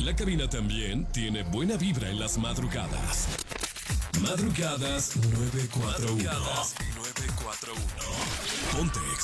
La cabina también tiene buena vibra en las madrugadas. Madrugadas 941. Ponte